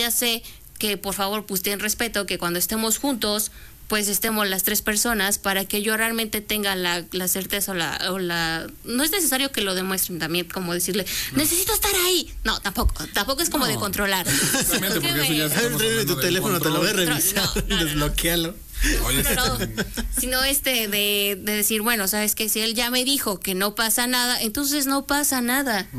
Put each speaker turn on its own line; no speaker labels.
ya sé que por favor pues ten respeto, que cuando estemos juntos pues estemos las 3 personas para que yo realmente tenga la certeza o la... No es necesario que lo demuestren también, como decirle, necesito estar ahí. No, tampoco es como de controlar.
Exactamente, porque eso ya estamos
Abre
hablando
tu
del
teléfono, te lo voy a
control.
revisar y
No.
desbloquealo.
Oye,
No, sino de decir, bueno, sabes que si él ya me dijo que no pasa nada, entonces no pasa nada.